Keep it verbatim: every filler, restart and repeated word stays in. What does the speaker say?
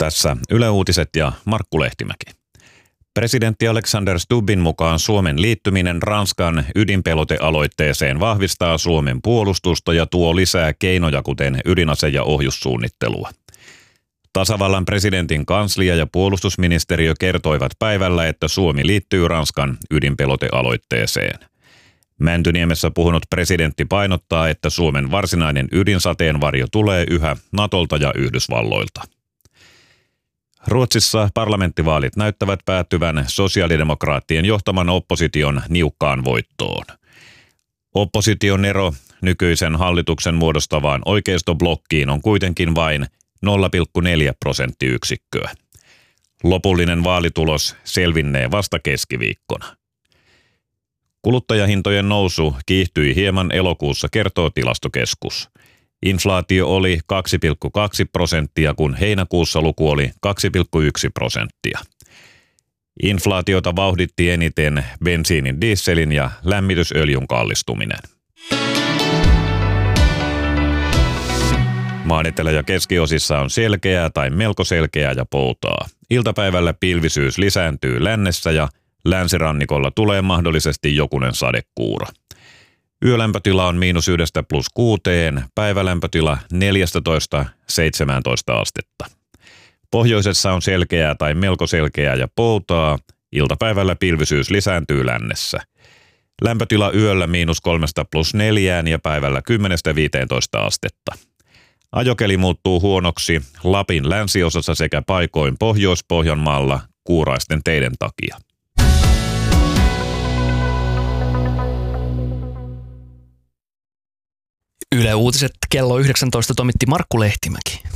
Tässä Yle Uutiset ja Markku Lehtimäki. Presidentti Alexander Stubbin mukaan Suomen liittyminen Ranskan ydinpelotealoitteeseen vahvistaa Suomen puolustusta ja tuo lisää keinoja, kuten ydinase- ja ohjussuunnittelua. Tasavallan presidentin kanslia ja puolustusministeriö kertoivat päivällä, että Suomi liittyy Ranskan ydinpelotealoitteeseen. Mäntyniemessä puhunut presidentti painottaa, että Suomen varsinainen ydinsateenvarjo tulee yhä Natolta ja Yhdysvalloilta. Ruotsissa parlamenttivaalit näyttävät päättyvän sosiaalidemokraattien johtaman opposition niukkaan voittoon. Opposition ero nykyisen hallituksen muodostavaan oikeistoblokkiin on kuitenkin vain nolla pilkku neljä prosenttiyksikköä. Lopullinen vaalitulos selvinnee vasta keskiviikkona. Kuluttajahintojen nousu kiihtyi hieman elokuussa, kertoo Tilastokeskus. Inflaatio oli kaksi pilkku kaksi prosenttia, kun heinäkuussa luku oli kaksi pilkku yksi prosenttia. Inflaatiota vauhditti eniten bensiinin, dieselin ja lämmitysöljyn kallistuminen. Maan etelä- ja keskiosissa on selkeää tai melko selkeää ja poutaa. Iltapäivällä pilvisyys lisääntyy lännessä ja länsirannikolla tulee mahdollisesti jokunen sadekuuro. Yölämpötila on miinus yhdestä plus kuuteen, päivälämpötila neljätoista seitsemäntoista astetta. Pohjoisessa on selkeää tai melko selkeää ja poutaa, iltapäivällä pilvisyys lisääntyy lännessä. Lämpötila yöllä miinus kolmesta plus neljään ja päivällä kymmenestä viiteentoista astetta. Ajokeli muuttuu huonoksi Lapin länsiosassa sekä paikoin Pohjois-Pohjanmaalla kuuraisten teiden takia. Yle Uutiset kello yhdeksäntoista toimitti Markku Lehtimäki.